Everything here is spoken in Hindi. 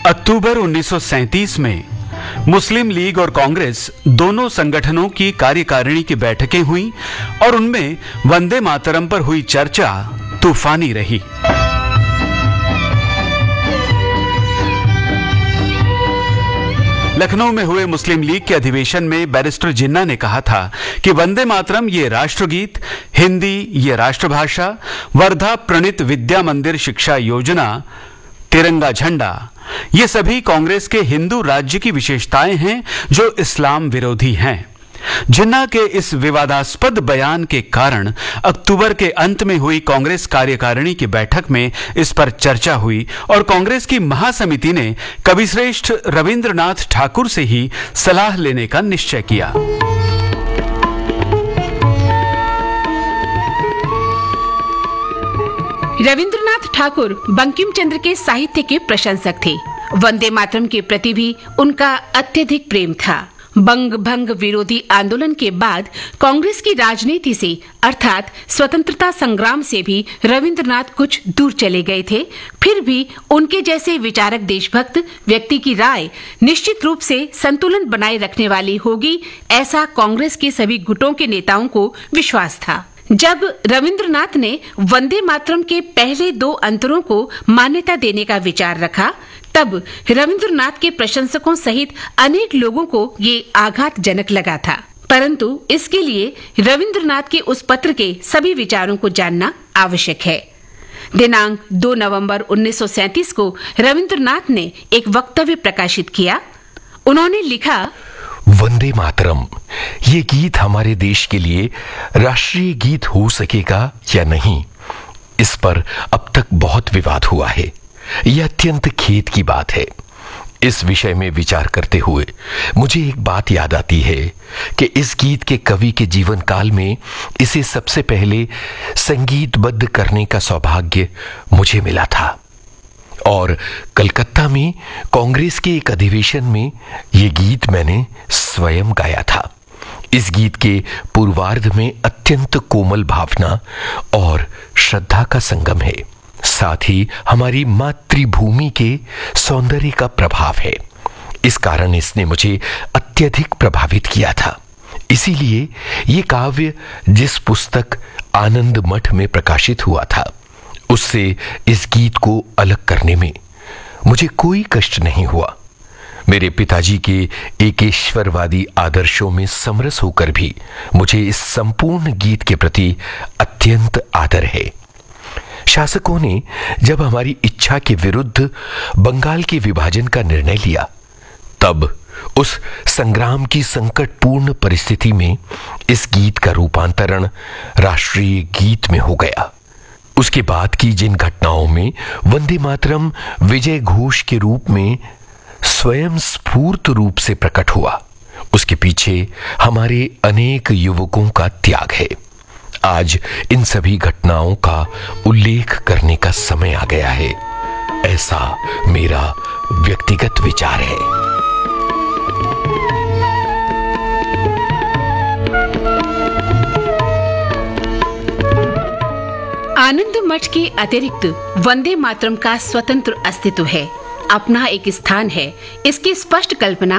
अक्टूबर 1937 में मुस्लिम लीग और कांग्रेस दोनों संगठनों की कार्यकारिणी की बैठकें हुई और उनमें वंदे मातरम पर हुई चर्चा तूफानी रही। लखनऊ में हुए मुस्लिम लीग के अधिवेशन में बैरिस्टर जिन्ना ने कहा था कि वंदे मातरम ये राष्ट्रगीत, हिंदी ये राष्ट्रभाषा, वर्धा प्रणीत विद्या मंदिर शिक्षा योजना, तिरंगा झंडा, ये सभी कांग्रेस के हिंदू राज्य की विशेषताएं हैं जो इस्लाम विरोधी हैं। जिन्ना के इस विवादास्पद बयान के कारण अक्टूबर के अंत में हुई कांग्रेस कार्यकारिणी की बैठक में इस पर चर्चा हुई और कांग्रेस की महासमिति ने कविश्रेष्ठ रविंद्रनाथ ठाकुर से ही सलाह लेने का निश्चय किया। रविंद्रनाथ ठाकुर बंकिम चंद्र के साहित्य के प्रशंसक थे। वंदे मातरम के प्रति भी उनका अत्यधिक प्रेम था। बंग भंग विरोधी आंदोलन के बाद कांग्रेस की राजनीति से अर्थात स्वतंत्रता संग्राम से भी रविंद्रनाथ कुछ दूर चले गए थे। फिर भी उनके जैसे विचारक देशभक्त व्यक्ति की राय निश्चित रूप से संतुलन बनाए रखने वाली होगी, ऐसा कांग्रेस के सभी गुटों के नेताओं को विश्वास था। जब रविंद्रनाथ ने वंदे मातरम के पहले दो अंतरों को मान्यता देने का विचार रखा, तब रविंद्रनाथ के प्रशंसकों सहित अनेक लोगों को ये आघातजनक लगा था। परंतु इसके लिए रविंद्रनाथ के उस पत्र के सभी विचारों को जानना आवश्यक है। दिनांक 2 नवंबर 1937 को रविंद्रनाथ ने एक वक्तव्य प्रकाशित किया। उन्होंने लिखा, वंदे मातरम ये गीत हमारे देश के लिए राष्ट्रीय गीत हो सकेगा या नहीं, इस पर अब तक बहुत विवाद हुआ है। यह अत्यंत खेद की बात है। इस विषय में विचार करते हुए मुझे एक बात याद आती है कि इस गीत के कवि के जीवन काल में इसे सबसे पहले संगीतबद्ध करने का सौभाग्य मुझे मिला था और कलकत्ता में कांग्रेस के एक अधिवेशन में यह गीत मैंने स्वयं गाया था। इस गीत के पूर्वार्ध में अत्यंत कोमल भावना और श्रद्धा का संगम है, साथ ही हमारी मातृभूमि के सौंदर्य का प्रभाव है। इस कारण इसने मुझे अत्यधिक प्रभावित किया था। इसीलिए ये काव्य जिस पुस्तक आनंद मठ में प्रकाशित हुआ था, उससे इस गीत को अलग करने में मुझे कोई कष्ट नहीं हुआ। मेरे पिताजी के एकेश्वरवादी आदर्शों में समरस होकर भी मुझे इस संपूर्ण गीत के प्रति अत्यंत आदर है। शासकों ने जब हमारी इच्छा के विरुद्ध बंगाल के विभाजन का निर्णय लिया, तब उस संग्राम की संकटपूर्ण परिस्थिति में इस गीत का रूपांतरण राष्ट्रीय गीत में हो गया। उसके बाद की जिन घटनाओं में वंदे मातरम विजय घोष के रूप में स्वयं स्फूर्त रूप से प्रकट हुआ, उसके पीछे हमारे अनेक युवकों का त्याग है। आज इन सभी घटनाओं का उल्लेख करने का समय आ गया है, ऐसा मेरा व्यक्तिगत विचार है। आनंद मठ के अतिरिक्त वंदे मातरम का स्वतंत्र अस्तित्व है, अपना एक स्थान है। इसकी स्पष्ट कल्पना